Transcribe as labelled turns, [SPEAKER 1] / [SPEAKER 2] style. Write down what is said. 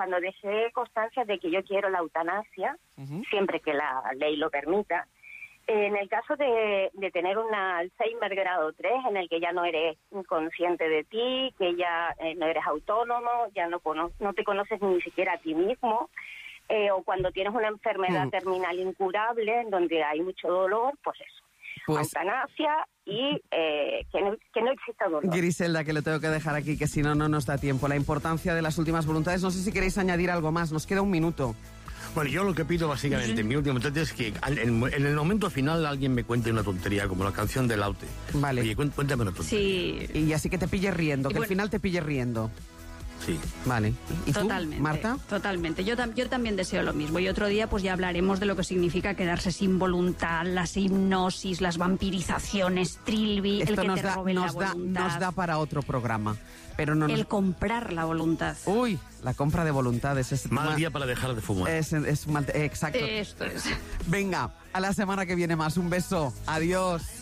[SPEAKER 1] cuando dejé constancia de que yo quiero la eutanasia, siempre que la ley lo permita, en el caso de tener una Alzheimer grado 3, en el que ya no eres consciente de ti, que ya no eres autónomo, ya no te conoces ni siquiera a ti mismo, o cuando tienes una enfermedad terminal incurable, en donde hay mucho dolor, pues eso, eutanasia y que no exista dolor.
[SPEAKER 2] Griselda, que lo tengo que dejar aquí, que si no, no nos da tiempo. La importancia de las últimas voluntades. No sé si queréis añadir algo más, nos queda un minuto.
[SPEAKER 3] Bueno, yo lo que pido básicamente, mi último intento es que en el momento final alguien me cuente una tontería, como la canción del Laute.
[SPEAKER 2] Vale.
[SPEAKER 3] Oye, cuéntame una tontería.
[SPEAKER 2] Sí. Y así que te pille riendo, que al final te pille riendo.
[SPEAKER 3] Sí.
[SPEAKER 2] Vale. ¿Y
[SPEAKER 4] totalmente,
[SPEAKER 2] tú, Marta?
[SPEAKER 4] Totalmente. Yo también deseo lo mismo. Y otro día pues ya hablaremos de lo que significa quedarse sin voluntad, las hipnosis, las vampirizaciones, Trilby,
[SPEAKER 2] Esto
[SPEAKER 4] el que te robe la voluntad.
[SPEAKER 2] Nos da para otro programa. Pero no
[SPEAKER 4] el comprar la voluntad.
[SPEAKER 2] Uy, la compra de voluntades. Es
[SPEAKER 3] mal día para dejar de fumar.
[SPEAKER 2] Exacto.
[SPEAKER 4] Esto es.
[SPEAKER 2] Venga, a la semana que viene más. Un beso. Adiós.